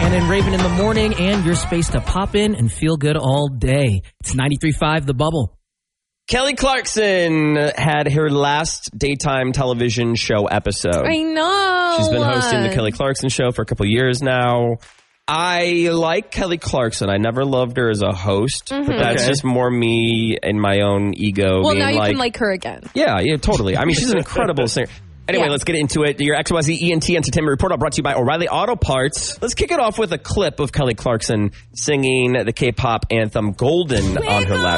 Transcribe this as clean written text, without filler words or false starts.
Sean and Raven in the morning, and your space to pop in and feel good all day. It's 93.5 The Bubble. Kelly Clarkson had her last daytime television show episode. I know. She's been hosting the Kelly Clarkson show for a couple years now. I like Kelly Clarkson. I never loved her as a host, but that's just more me and my own ego. Well, being now you like, can like her again. Yeah, totally. I mean, she's an incredible singer. Anyway, let's get into it. Your XYZ ENT Entertainment Report brought to you by O'Reilly Auto Parts. Let's kick it off with a clip of Kelly Clarkson singing the K-pop anthem Golden on her last